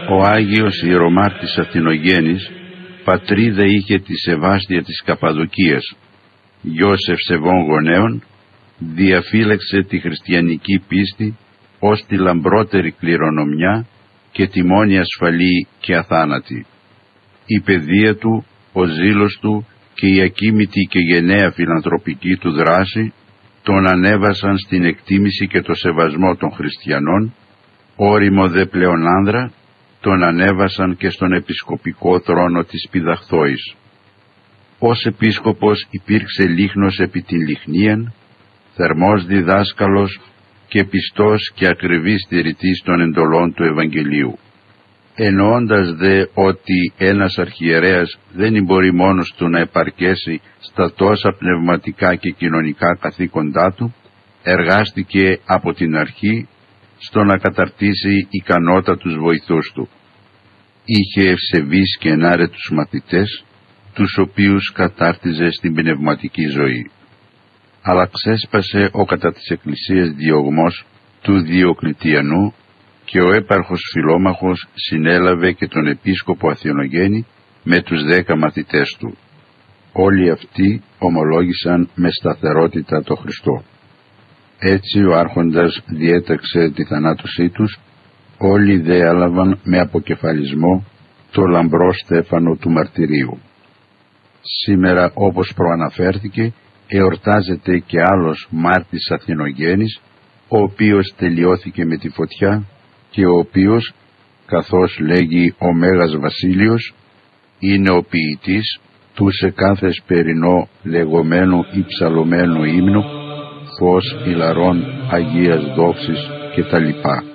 Ο Άγιος Ιερομάρτης Αθηνογένης πατρίδα είχε τη Σεβάστια της Καπαδοκίας. Γιος ευσεβών γονέων, διαφύλαξε τη χριστιανική πίστη ως τη λαμπρότερη κληρονομιά και τη μόνη ασφαλή και αθάνατη. Η παιδεία του, ο ζήλος του και η ακίμητη και γενναία φιλανθρωπική του δράση τον ανέβασαν στην εκτίμηση και το σεβασμό των χριστιανών, όριμο δε πλέον άνδρα, τον ανέβασαν και στον επισκοπικό θρόνο της Πηδαχθόης. Ως επίσκοπος υπήρξε λίχνος επί την λιχνίαν, θερμός διδάσκαλος και πιστός και ακριβής στηρητής των εντολών του Ευαγγελίου. Εννοώντας δε ότι ένας αρχιερέας δεν μπορεί μόνος του να επαρκέσει στα τόσα πνευματικά και κοινωνικά καθήκοντά του, εργάστηκε από την αρχή στο να καταρτήσει ικανότατους βοηθούς του. Είχε ευσεβείς και ενάρετους μαθητές, τους οποίους κατάρτιζε στην πνευματική ζωή. Αλλά ξέσπασε ο κατά της Εκκλησίας διωγμός του Διοκλητιανού και ο έπαρχος Φιλόμαχος συνέλαβε και τον επίσκοπο Αθηνογένη με τους 10 μαθητές του. Όλοι αυτοί ομολόγησαν με σταθερότητα το Χριστό. Έτσι ο άρχοντας διέταξε τη θανάτωσή τους, όλοι δε έλαβαν με αποκεφαλισμό το λαμπρό στέφανο του μαρτυρίου. Σήμερα, όπως προαναφέρθηκε, εορτάζεται και άλλος μάρτης Αθηνογένης, ο οποίος τελειώθηκε με τη φωτιά και ο οποίος, καθώς λέγει ο Μέγας Βασίλειος, είναι ο ποιητής του σε κάθε σπερινό λεγόμενου ή ψαλωμένου ύμνου, φως ηλαρών Αγίας Δόξης κτλ.